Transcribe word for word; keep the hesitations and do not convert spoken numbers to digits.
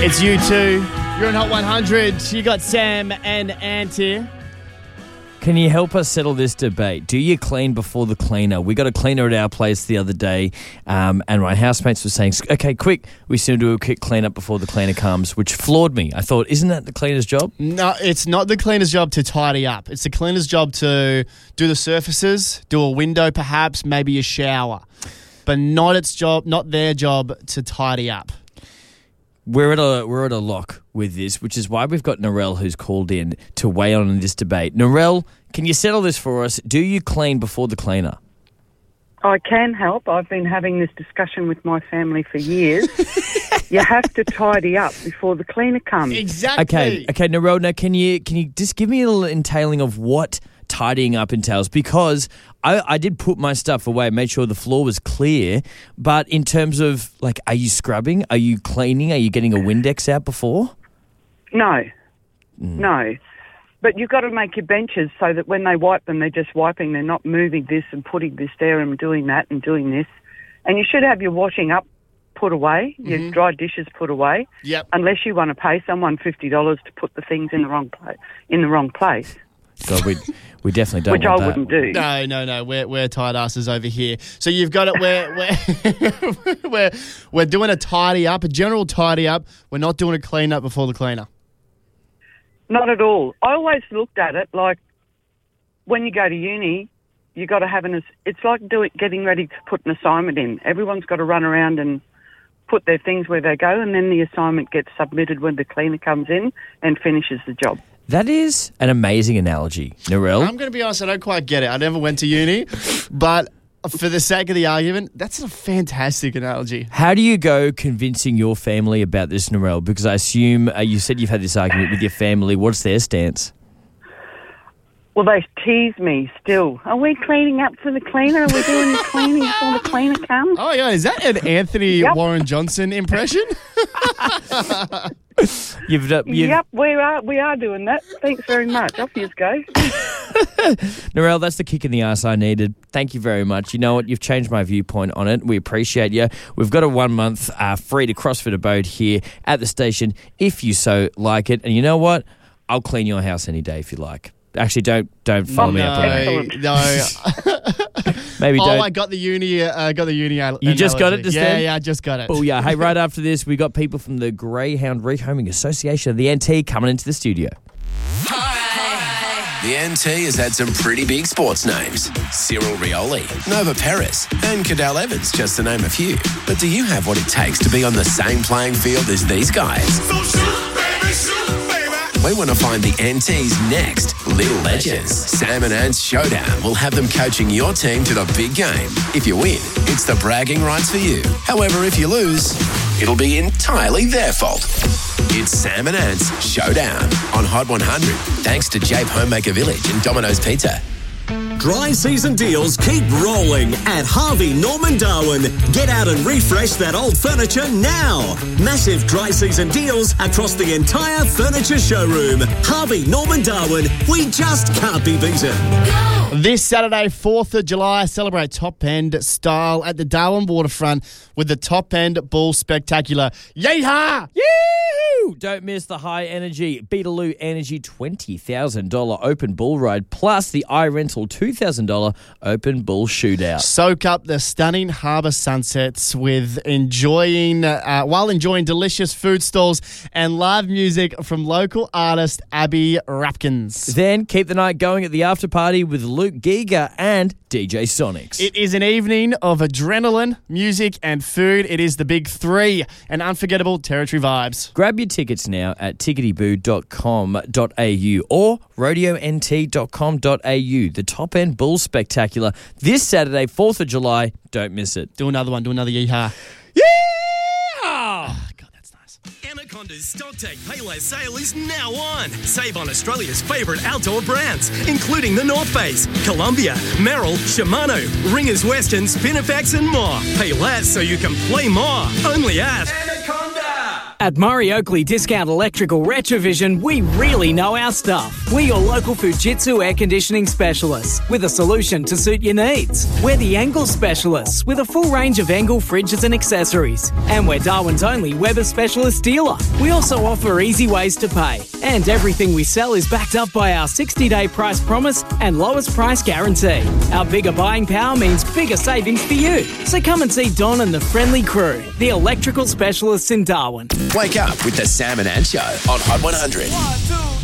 It's you two. You're on Hot one hundred. You got Sam and Ant here. Can you help us settle this debate? Do you clean before the cleaner? We got a cleaner at our place the other day, um, and my housemates were saying, okay, quick, we seem to do a quick clean up before the cleaner comes, which floored me. I thought, isn't that the cleaner's job? No, it's not the cleaner's job to tidy up. It's the cleaner's job to do the surfaces, do a window perhaps, maybe a shower. But not its job, not their job to tidy up. We're at a we're at a lock with this, which is why we've got Narelle who's called in to weigh on in this debate. Narelle, can you settle this for us? Do you clean before the cleaner? I can help. I've been having this discussion with my family for years. You have to tidy up before the cleaner comes. Exactly. Okay, okay, Narelle, now can you can you just give me a little entailing of what tidying up entails? Because I, I did put my stuff away, made sure the floor was clear, but in terms of, like, are you scrubbing? Are you cleaning? Are you getting a Windex out before? No, mm. no. But you've got to make your benches so that when they wipe them, they're just wiping. They're not moving this and putting this there and doing that and doing this. And you should have your washing up put away, mm-hmm. your dry dishes put away. Yep. Unless you want to pay someone fifty dollars to put the things in the wrong place. In the wrong place. God, we we definitely don't Which want I that. wouldn't do. No, no, no. We're we're tight asses over here. So you've got it. We're we're we're we're doing a tidy up, a general tidy up. We're not doing a clean up before the cleaner. Not at all. I always looked at it like when you go to uni, you got to have an. It's like doing getting ready to put an assignment in. Everyone's got to run around and put their things where they go, and then the assignment gets submitted when the cleaner comes in and finishes the job. That is an amazing analogy, Narelle. I'm going to be honest, I don't quite get it. I never went to uni, but for the sake of the argument, that's a fantastic analogy. How do you go convincing your family about this, Narelle? Because I assume uh, you said you've had this argument with your family. What's their stance? Well, they tease me still. Are we cleaning up for the cleaner? Are we doing the cleaning before the cleaner comes? Oh, yeah. Is that an Anthony Yep. Warren Johnson impression? You've, uh, you've, Yep, we are we are doing that. Thanks very much. Off you go. Narelle, that's the kick in the ass I needed. Thank you very much. You know what? You've changed my viewpoint on it. We appreciate you. We've got a one month uh, free to CrossFit abode here at the station if you so like it. And you know what? I'll clean your house any day if you like. Actually, don't don't follow Oh, me up on that. No, no. Maybe oh, don't. I got the uni. I uh, got the uni. Al- You just got it just yeah, then? Yeah, I just got it. Oh yeah. Hey, right after this, we got people from the Greyhound Rehoming Association of the N T coming into the studio. The N T has had some pretty big sports names. Cyril Rioli, Nova Perez, and Cadel Evans, just to name a few. But do you have what it takes to be on the same playing field as these guys? So shoot, baby, shoot, baby. We want to find the N T's next little legends. Sam and Ant's showdown will have them coaching your team to the big game. If you win, it's the bragging rights for you. However, if you lose, it'll be entirely their fault. It's Sam and Ant's Showdown on Hot one hundred, thanks to Jape Homemaker Village and Domino's Pizza. Dry season deals keep rolling at Harvey Norman Darwin. Get out and refresh that old furniture now. Massive dry season deals across the entire furniture showroom. Harvey Norman Darwin, we just can't be beaten. This Saturday, fourth of July, celebrate Top End style at the Darwin Waterfront with the Top End Bull Spectacular. Yeehaw! Yee-hoo! Don't miss the high energy Beetaloo Energy twenty thousand dollars open bull ride plus the iRental two thousand dollars open bull shootout. Soak up the stunning harbour sunsets with enjoying uh, while enjoying delicious food stalls and live music from local artist Abby Rapkins. Then keep the night going at the after party with Luke Giga and D J Sonics. It is an evening of adrenaline, music and food. It is the big three and unforgettable territory vibes. Grab your tickets now at ticketyboo dot com dot a u or rodeo n t dot com dot a u. The Top End Bull Spectacular this Saturday, fourth of July. Don't miss it. Do another one. Do another yeehaw. Yeah! Oh, God, that's nice. Anaconda's StockTake Payless sale is now on. Save on Australia's favourite outdoor brands, including the North Face, Columbia, Merrill, Shimano, Ringers Western, Spinifex and more. Pay less so you can play more. Only at Anaconda. At Murray Oakley Discount Electrical Retrovision, we really know our stuff. We're your local Fujitsu air conditioning specialists with a solution to suit your needs. We're the Engel specialists with a full range of Engel fridges and accessories. And we're Darwin's only Weber specialist dealer. We also offer easy ways to pay. And everything we sell is backed up by our sixty-day price promise and lowest price guarantee. Our bigger buying power means bigger savings for you. So come and see Don and the friendly crew, the electrical specialists in Darwin. Wake up with the Sam and Ant Show on Hot one hundred. One, two,